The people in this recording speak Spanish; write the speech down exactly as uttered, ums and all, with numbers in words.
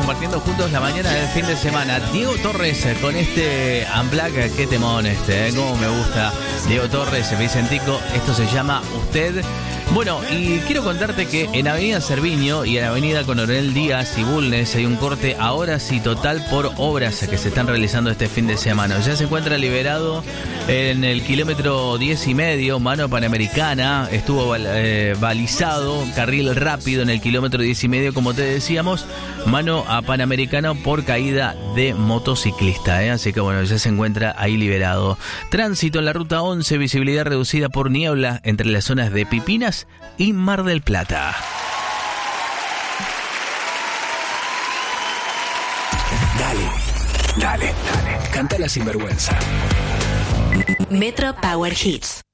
compartiendo juntos la mañana del fin de semana. Diego Torres con este Unplugged, qué temón este, ¿eh? Cómo me gusta. Diego Torres, Vicentico, esto se llama Usted. Bueno, y quiero contarte que en Avenida Cerviño y en Avenida Coronel Díaz y Bulnes hay un corte a horas y total por obras que se están realizando este fin de semana. Ya se encuentra liberado en el kilómetro diez y medio, mano Panamericana, estuvo eh, balizado, carril rápido en el kilómetro diez y medio, como te decíamos, mano a Panamericana por caída de motociclista, ¿eh? Así que bueno, ya se encuentra ahí liberado. Tránsito en la ruta once, visibilidad reducida por niebla entre las zonas de Pipinas y Mar del Plata. Dale, dale, dale. Cántala sin vergüenza. Metro Power Hits.